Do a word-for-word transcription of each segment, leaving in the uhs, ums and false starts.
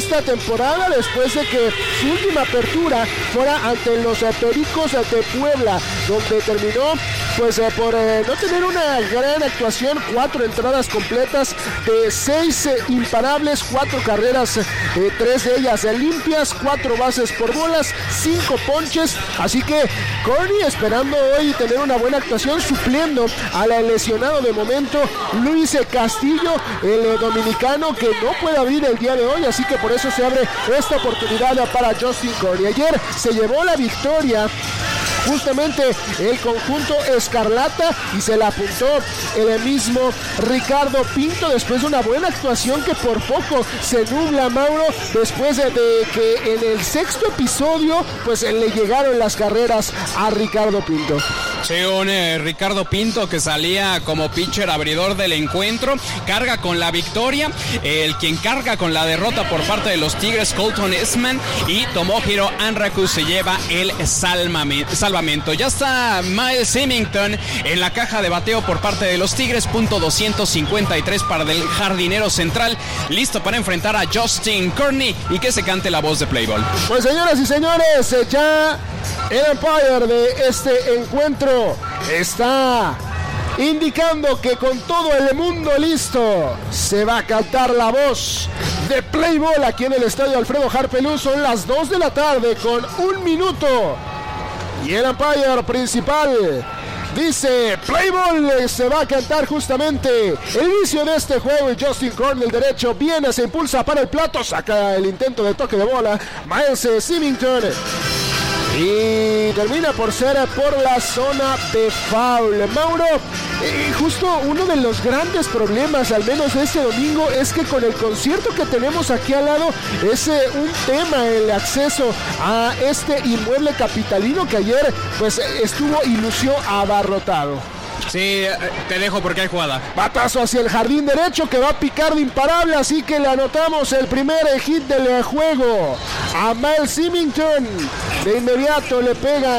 esta temporada después de que su última apertura fuera ante los eh, Pericos de Puebla, donde terminó pues eh, por eh, no tener una gran actuación. Cuatro entradas completas de seis eh, imparables, cuatro carreras, eh, tres de ellas eh, limpias, cuatro bases por bolas, cinco ponches. Así que Corny esperando hoy tener una buena actuación, supliendo al lesionado de momento Luis Castillo, el eh, dominicano, que no puede abrir el día de hoy, así que por eso se abre esta oportunidad para Justin Corny. Ayer se llevó la victoria justamente el conjunto escarlata y se la apuntó el mismo Ricardo Pinto después de una buena actuación que por poco se nubla, Mauro, después de, de que en el sexto episodio pues le llegaron las carreras a Ricardo Pinto. Sí, un eh, Ricardo Pinto que salía como pitcher abridor del encuentro, carga con la victoria, el quien carga con la derrota por parte de los Tigres, Colton Eastman, y Tomohiro Anraku se lleva el salvamento. Ya está Miles Symington en la caja de bateo por parte de los Tigres, punto doscientos cincuenta y tres para el jardinero central, listo para enfrentar a Justin Corny y que se cante la voz de Play Ball. Pues señoras y señores, ya el umpire de este encuentro está indicando que con todo el mundo listo se va a cantar la voz de Play Ball aquí en el estadio Alfredo Harpelú. Son las dos de la tarde con un minuto y el umpire principal dice Play Ball. Se va a cantar justamente el inicio de este juego y Justin Corny, el derecho, viene, se impulsa para el plato, saca el intento de toque de bola Miles Symington y termina por ser por la zona de foul. Mauro, eh, justo uno de los grandes problemas, al menos este domingo, es que con el concierto que tenemos aquí al lado, es eh, un tema el acceso a este inmueble capitalino que ayer pues estuvo y lució abarrotado. Sí, te dejo porque hay jugada. Batazo hacia el jardín derecho que va a picar de imparable, así que le anotamos el primer hit del juego a Miles Symington. De inmediato le pegan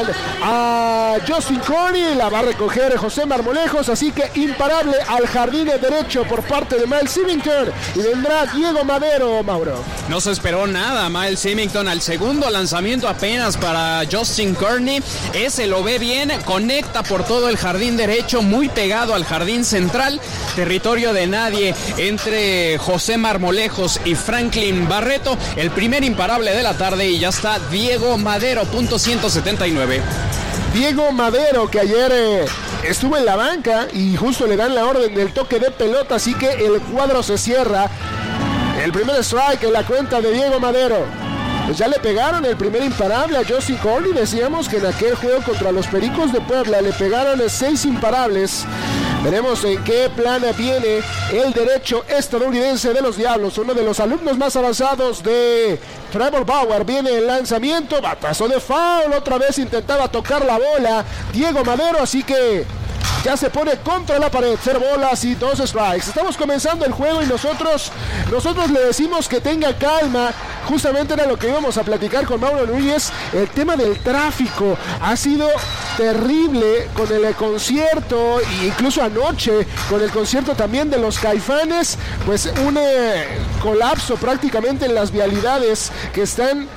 a Justin Corny, la va a recoger José Marmolejos, así que imparable al jardín derecho por parte de Miles Symington y vendrá Diego Madero, Mauro. No se esperó nada Miles Symington al segundo lanzamiento apenas para Justin Corny. Ese lo ve bien, conecta por todo el jardín derecho, muy pegado al jardín central, territorio de nadie entre José Marmolejos y Franklin Barreto. El primer imparable de la tarde y ya está Diego Madero, punto ciento setenta y nueve. Diego Madero, que ayer eh, estuvo en la banca y justo le dan la orden del toque de pelota, así que el cuadro se cierra. El primer strike en la cuenta de Diego Madero. Pues ya le pegaron el primer imparable a Justin Corny. Decíamos que en aquel juego contra los Pericos de Puebla le pegaron seis imparables. Veremos en qué plan viene el derecho estadounidense de los Diablos, uno de los alumnos más avanzados de Trevor Bauer. Viene el lanzamiento, batazo de foul, otra vez intentaba tocar la bola Diego Madero, así que ya se pone contra la pared, cero bolas y dos strikes. Estamos comenzando el juego y nosotros, nosotros le decimos que tenga calma. Justamente era lo que íbamos a platicar con Mauro Núñez. El tema del tráfico ha sido terrible con el concierto e incluso anoche con el concierto también de los Caifanes. Pues un eh, colapso prácticamente en las vialidades que están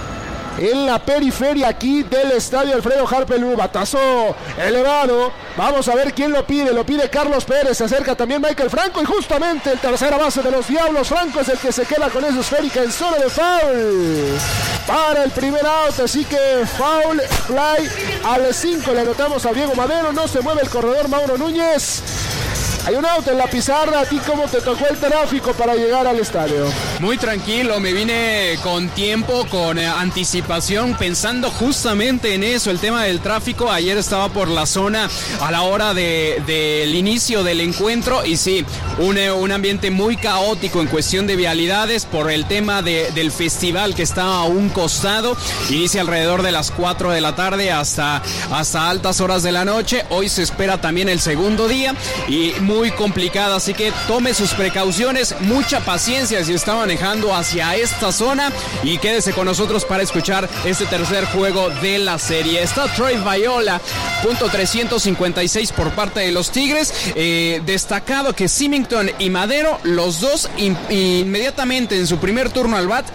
en la periferia aquí del estadio Alfredo Harpelú. Batazo elevado, vamos a ver quién lo pide, lo pide Carlos Pérez, se acerca también Michael Franco y justamente el tercera base de los Diablos, Franco es el que se queda con esa esférica en zona de foul para el primer out, así que foul, fly al cinco, le anotamos a Diego Madero, no se mueve el corredor Mauro Núñez. Hay un out en la pizarra. ¿A ti cómo te tocó el tráfico para llegar al estadio? Muy tranquilo, me vine con tiempo, con eh, anticipación, pensando justamente en eso, el tema del tráfico. Ayer estaba por la zona a la hora de, del inicio del encuentro y sí, un, un ambiente muy caótico en cuestión de vialidades por el tema de, del festival que está a un costado. Inicia alrededor de las cuatro de la tarde hasta, hasta altas horas de la noche. Hoy se espera también el segundo día y muy muy complicada, así que tome sus precauciones, mucha paciencia si está manejando hacia esta zona y quédese con nosotros para escuchar este tercer juego de la serie. Está Troy Viola, punto trescientos cincuenta y seis por parte de los Tigres. Eh, destacado que Symington y Madero, los dos in, inmediatamente en su primer turno al bat,